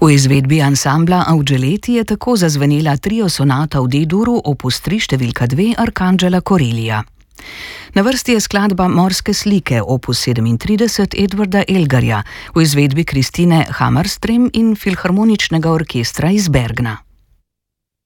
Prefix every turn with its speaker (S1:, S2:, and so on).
S1: V izvedbi ansambla Augeleti je tako zazvenela trio sonata v D-duru opus 3 številka 2 Arcangela Corellia. Na vrsti je skladba Morske slike opus 37 Edvarda Elgarja v izvedbi Kristine Hammarström in Filharmoničnega orkestra iz Bergna.